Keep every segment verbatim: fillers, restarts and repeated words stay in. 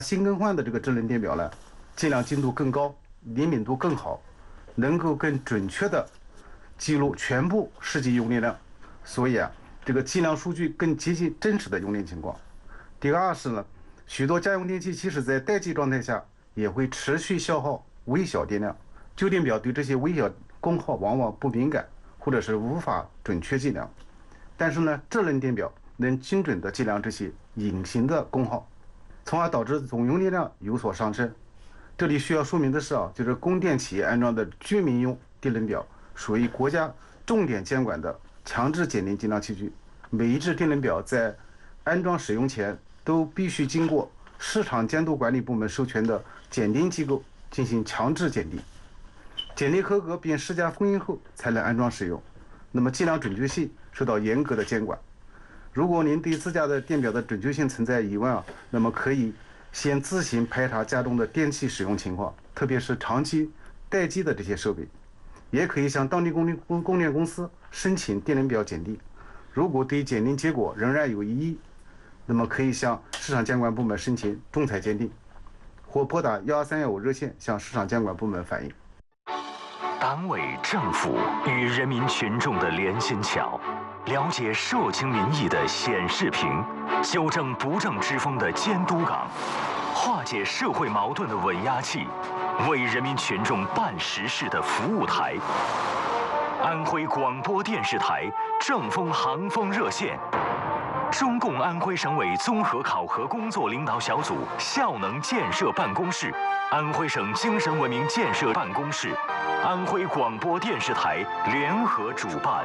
新更换的这个智能电表呢，计量精度更高，灵敏度更好，能够更准确的记录全部实际用电量，所以啊，这个计量数据更接近真实的用电情况。第二是呢，许多家用电器即使在待机状态下，也会持续消耗微小电量，旧电表对这些微小功耗往往不敏感，或者是无法准确计量。但是呢，智能电表能精准地计量这些隐形的功耗，从而导致总用电量有所上升。这里需要说明的是啊，就是供电企业安装的居民用电能表属于国家重点监管的强制检定计量器具，每一只电能表在安装使用前都必须经过市场监督管理部门授权的检定机构进行强制检定，检定合格并施加封印后才能安装使用。那么计量准确性受到严格的监管。如果您对自家的电表的准确性存在疑问啊，那么可以先自行排查家中的电器使用情况，特别是长期待机的这些设备，也可以向当地供电供电公司申请电能表检定。如果对检定结果仍然有异议，那么可以向市场监管部门申请仲裁鉴定，或拨打幺二三幺五热线向市场监管部门反映。 党委政府与人民群众的连心桥，了解社情民意的显示屏，纠正不正之风的监督岗，化解社会矛盾的稳压器，为人民群众办实事的服务台。安徽广播电视台正风航风热线，中共安徽省委综合考核工作领导小组效能建设办公室，安徽省精神文明建设办公室，安徽广播电视台联合主办。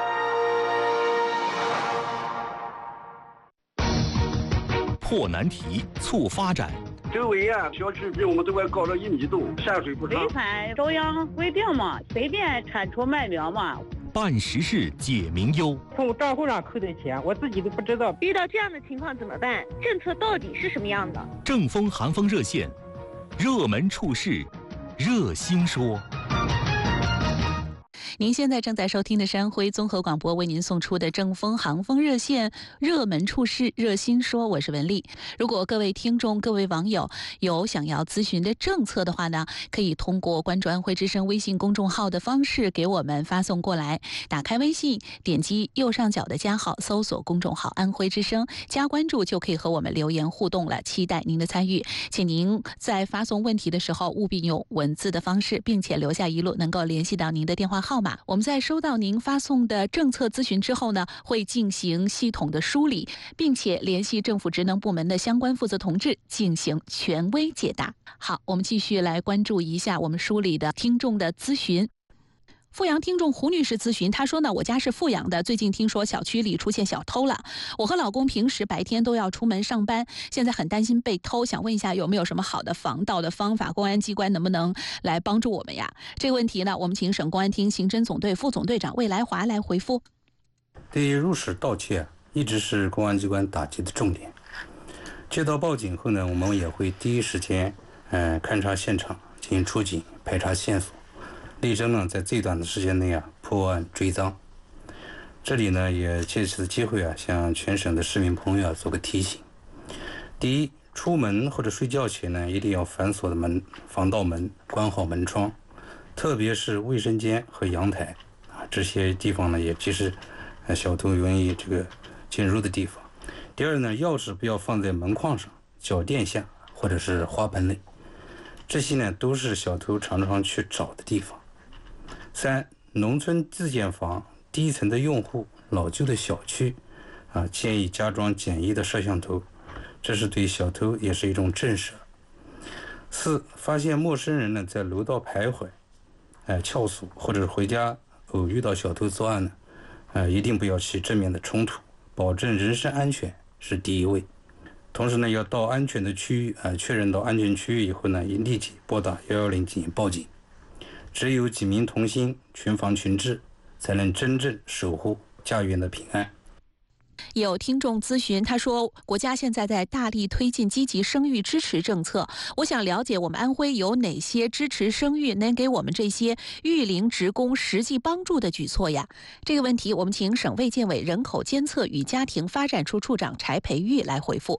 破难题，促发展。 周围啊，小区比我们这块高了一米多，下水不畅。 违反中央规定嘛，随便产出卖表嘛。 办实事解民忧， 从账户上扣的钱，我自己都不知道。 遇到这样的情况怎么办？政策到底是什么样的？ 正风寒风热线，热门处事，热心说。 您现在正在收听的是安徽综合广播为您送出的正风航风热线，热门处事热心说，我是文丽。如果各位听众各位网友有想要咨询的政策的话呢，可以通过关注安徽之声微信公众号的方式给我们发送过来。打开微信，点击右上角的加号，搜索公众号安徽之声，加关注就可以和我们留言互动了，期待您的参与。请您在发送问题的时候务必用文字的方式，并且留下一路能够联系到您的电话号码。我们在收到您发送的政策咨询之后呢，会进行系统的梳理，并且联系政府职能部门的相关负责同志进行权威解答。好，我们继续来关注一下我们梳理的听众的咨询。阜阳听众胡女士咨询，她说呢，我家是阜阳的，最近听说小区里出现小偷了，我和老公平时白天都要出门上班，现在很担心被偷，想问一下有没有什么好的防盗的方法，公安机关能不能来帮助我们呀？这个问题呢，我们请省公安厅刑侦总队副总队长魏来华来回复。 对于入室盗窃一直是公安机关打击的重点，接到报警后呢，我们也会第一时间呃勘察现场，进行出警排查线索，力争呢在最短的时间内啊破案追赃。这里呢也借此机会啊向全省的市民朋友啊做个提醒：第一，出门或者睡觉前呢一定要反锁的门、防盗门，关好门窗，特别是卫生间和阳台啊这些地方呢也其实呃小偷容易这个进入的地方。第二呢，钥匙不要放在门框上、脚垫下或者是花盆内，这些呢都是小偷常常去找的地方。三，农村自建房低层的用户、老旧的小区啊，建议加装简易的摄像头，这是对小偷也是一种震慑。四，发现陌生人呢在楼道徘徊、呃撬锁，或者回家偶遇到小偷作案呢，呃一定不要起正面的冲突，保证人身安全是第一位。同时呢，要到安全的区域啊、呃，确认到安全区域以后呢，应立即拨打一一零进行报警。只有警民同心、群防群治，才能真正守护家园的平安。 有听众咨询，他说国家现在在大力推进积极生育支持政策，我想了解我们安徽有哪些支持生育能给我们这些育龄职工实际帮助的举措呀？这个问题我们请省卫健委人口监测与家庭发展处处长柴培玉来回复。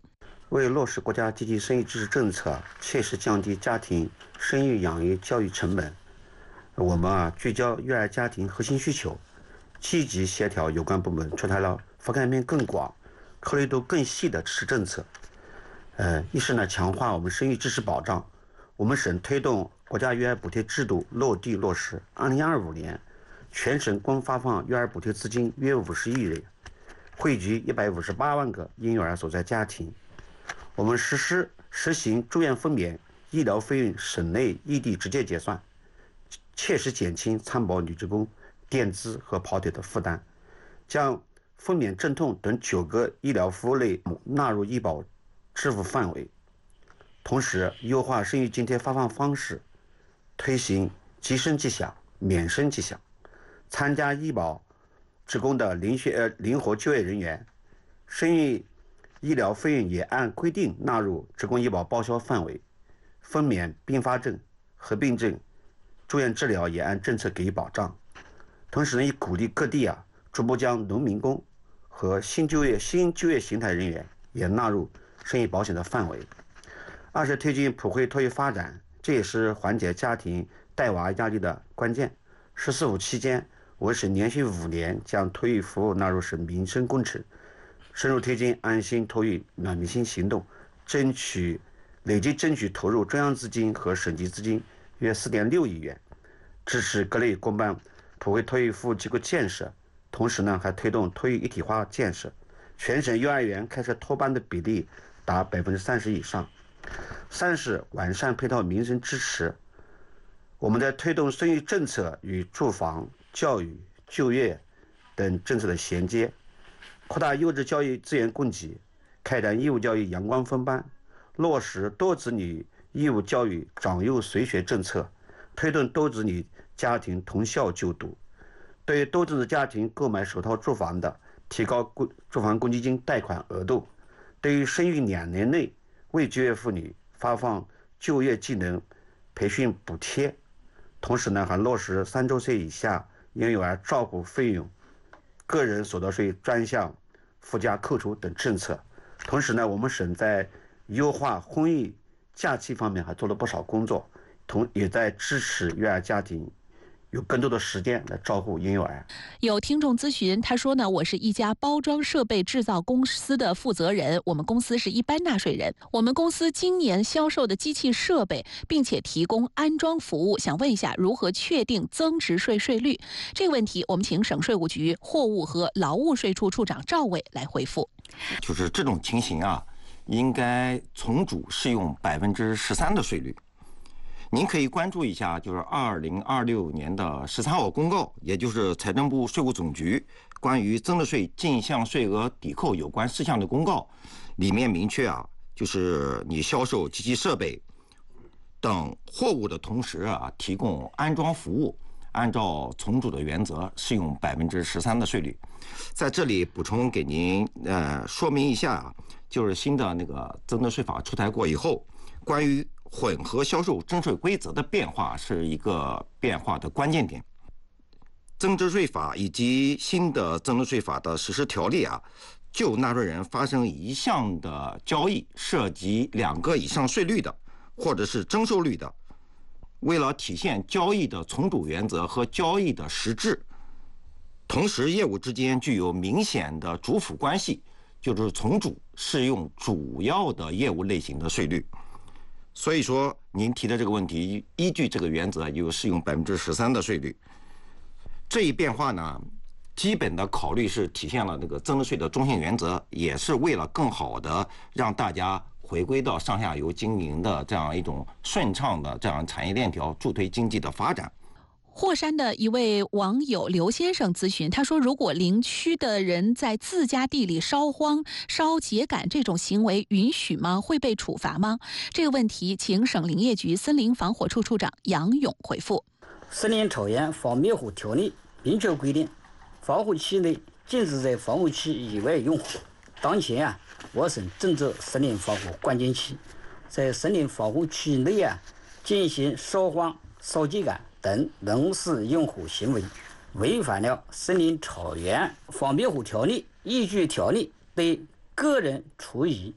为落实国家积极生育支持政策，切实降低家庭生育养育教育成本，我们啊聚焦育儿家庭核心需求，积极协调有关部门，出台了覆盖面更广、考虑度更细的支持政策。呃，一是呢强化我们生育支持保障，我们省推动国家育儿补贴制度落地落实。二零二五年，全省共发放育儿补贴资金约五十亿元，惠及一百五十八万个婴幼儿所在家庭。我们实施实行住院分娩医疗费用省内异地直接结算，切实减轻参保女职工垫资和跑腿的负担，将分娩镇痛等九个医疗服务类目纳入医保支付范围。同时优化生育津贴发放方式，推行即生即享、免生即享。参加医保职工的灵学呃灵活就业人员，生育医疗费用也按规定纳入职工医保报销范围，分娩并发症、合并症、住院治疗也按政策给予保障。同时呢，也鼓励各地啊逐步将农民工和新就业新就业形态人员也纳入生育保险的范围。二是推进普惠托育发展，这也是缓解家庭带娃压力的关键。十四五期间，我省连续五年将托育服务纳入省民生工程，深入推进安心托育暖民心行动，争取累计争取投入中央资金和省级资金约四点六亿元，支持各类公办普惠托育服务机构建设。同时呢，还推动托育一体化建设，全省幼儿园开设托班的比例达百分之三十以上。三是完善配套民生支持，我们在推动生育政策与住房、教育、就业等政策的衔接，扩大优质教育资源供给，开展义务教育阳光分班，落实多子女义务教育长幼随学政策，推动多子女家庭同校就读。对多子女家庭购买首套住房的，提高住房公积金贷款额度；对于生育两年内未就业妇女发放就业技能培训补贴。同时呢，还落实三周岁以下婴幼儿照顾费用个人所得税专项附加扣除等政策。同时呢，我们省在优化婚育假期方面还做了不少工作，同也在支持育儿家庭有更多的时间来照顾婴幼儿。 有听众咨询，他说呢，我是一家包装设备制造公司的负责人，我们公司是一般纳税人，我们公司今年销售的机器设备，并且提供安装服务，想问一下如何确定增值税税率？这个问题，我们请省税务局货物和劳务税处处长赵伟来回复。 就是这种情形啊，应该从主适用百分之十三的税率。您可以关注一下，就是二零二六年的十三号公告，也就是财政部税务总局关于增值税进项税额抵扣有关事项的公告，里面明确啊，就是你销售机器设备等货物的同时啊，提供安装服务，按照从主的原则适用百分之十三的税率。在这里补充给您呃说明一下啊，就是新的那个增值税法出台过以后，关于混合销售征税规则的变化是一个变化的关键点。增值税法以及新的增值税法的实施条例啊，就纳税人发生一项的交易涉及两个以上税率的，或者是征收率的，为了体现交易的从主原则和交易的实质，同时业务之间具有明显的主辅关系，就是从主适用主要的业务类型的税率。所以说，您提的这个问题，依据这个原则，有适用百分之十三的税率。这一变化呢，基本的考虑是体现了这个增值税的中性原则，也是为了更好的让大家回归到上下游经营的这样一种顺畅的这样产业链条，助推经济的发展。 霍山的一位网友刘先生咨询，他说，如果林区的人在自家地里烧荒、烧秸秆这种行为允许吗？会被处罚吗？这个问题请省林业局森林防火处处长杨勇回复。 森林草原防灭火条例明确规定，防护区内禁止在防护区以外用火。当前啊，我省正值森林防火关键期，在森林防护区内啊进行烧荒、烧秸秆等农事用火行为，违反了森林草原防灭火条例，依据条例对个人处以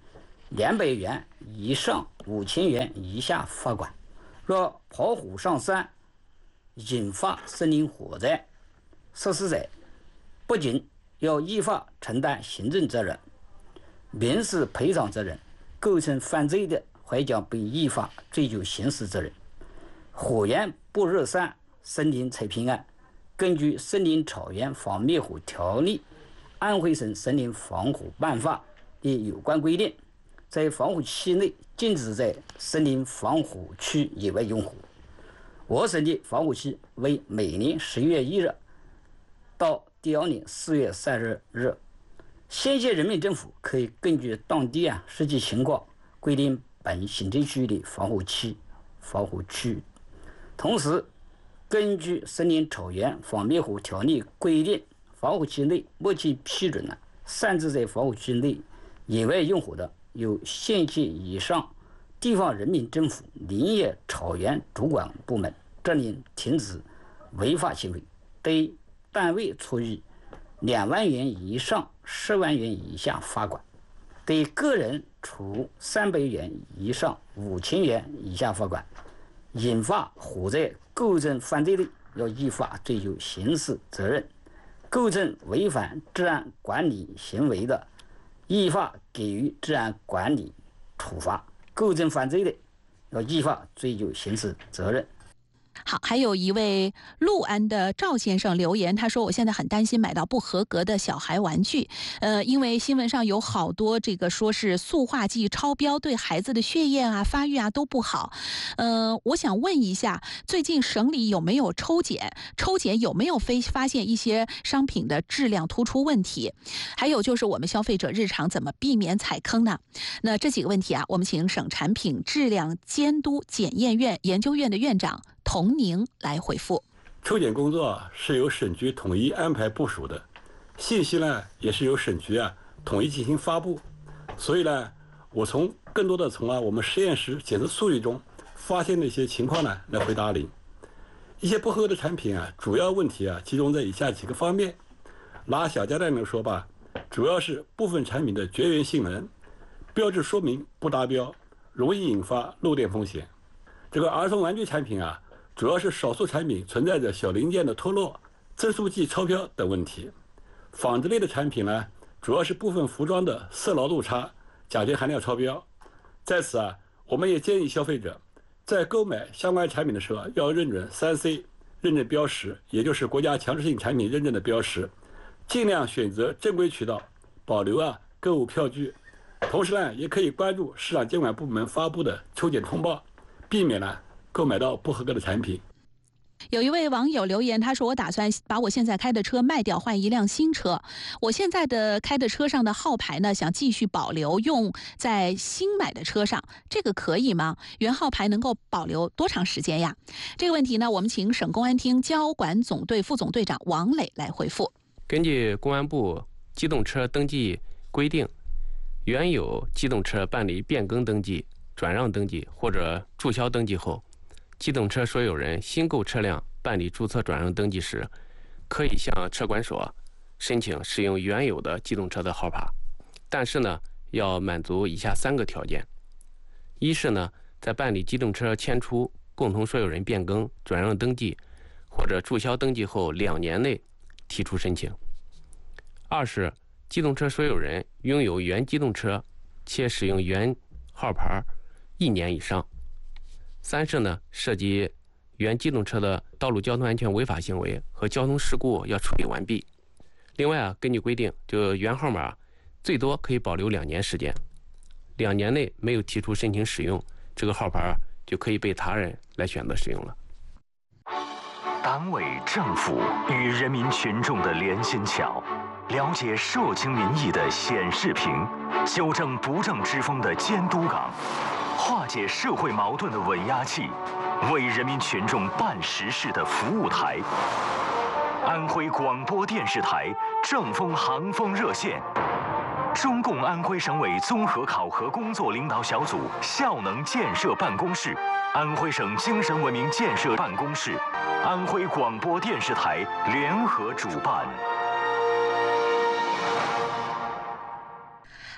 两百元以上五千元以下罚款。若跑虎上山引发森林火灾，涉事者不仅要依法承担行政责任、民事赔偿责任，构成犯罪的还将被依法追究刑事责任。火源不热山，森林才平安。根据《森林草原防灭火条例》、安徽省森林防火办法的有关规定，在防火期内禁止在森林防火区野外用火。我省的防火期为每年十一月一日到第二年四月三十日。县县人民政府可以根据当地啊实际情况规定本行政区的防火期、防火区。同时，根据《森林草原防灭火条例》规定，防火期内目前批准了擅自在防火区内野外用火的，由县级以上地方人民政府林业草原主管部门责令停止违法行为，对单位处以两万元以上十万元以下罚款，对个人处三百元以上五千元以下罚款。引发火灾构成犯罪的，要依法追究刑事责任；构成违反治安管理行为的，依法给予治安管理处罚；构成犯罪的，要依法追究刑事责任。 好，还有一位六安的赵先生留言，他说：“我现在很担心买到不合格的小孩玩具，呃，因为新闻上有好多这个说是塑化剂超标，对孩子的血液啊、发育啊都不好。呃，我想问一下，最近省里有没有抽检？抽检有没有非发现一些商品的质量突出问题？还有就是我们消费者日常怎么避免踩坑呢？那这几个问题啊，我们请省产品质量监督检验院研究院的院长童宁来回复。 抽检工作啊是由省局统一安排部署的，信息呢也是由省局啊统一进行发布。所以呢，我从更多的从啊我们实验室检测数据中发现的一些情况呢来回答您。一些不合格的产品啊，主要问题啊集中在以下几个方面。拿小家电来说吧，主要是部分产品的绝缘性能、标志说明不达标，容易引发漏电风险。这个儿童玩具产品啊，主要是少数产品存在着小零件的脱落、增速剂超标等问题。纺织类的产品呢，主要是部分服装的色牢度差、甲醛含量超标。在此啊，我们也建议消费者在购买相关产品的时候要认准三 C 认证标识，也就是国家强制性产品认证的标识，尽量选择正规渠道，保留啊购物票据。同时呢，也可以关注市场监管部门发布的抽检通报，避免呢购买到不合格的产品。 有一位网友留言，他说：“我打算把我现在开的车卖掉，换一辆新车。我现在的开的车上的号牌呢，想继续保留用在新买的车上，这个可以吗？原号牌能够保留多长时间呀？”这个问题呢，我们请省公安厅交管总队副总队长王磊来回复。 根据公安部机动车登记规定，原有机动车办理变更登记、转让登记或者注销登记后，机动车所有人新购车辆办理注册转让登记时，可以向车管所申请使用原有的机动车的号牌，但是呢，要满足以下三个条件：一是呢，在办理机动车迁出、共同所有人变更、转让登记或者注销登记后两年内提出申请；二是机动车所有人拥有原机动车且使用原号牌一年以上；三是呢，涉及原机动车的道路交通安全违法行为和交通事故要处理完毕。另外啊，根据规定，就原号码最多可以保留两年时间，两年内没有提出申请使用，这个号牌就可以被他人来选择使用了。 党委政府与人民群众的连心桥，了解社情民意的显示屏，纠正不正之风的监督岗，化解社会矛盾的稳压器，为人民群众办实事的服务台。安徽广播电视台正风航风热线，中共安徽省委综合考核工作领导小组效能建设办公室，安徽省精神文明建设办公室，安徽广播电视台联合主办。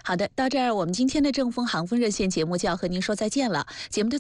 好的，到这儿我们今天的正风航风热线节目就要和您说再见了。节目的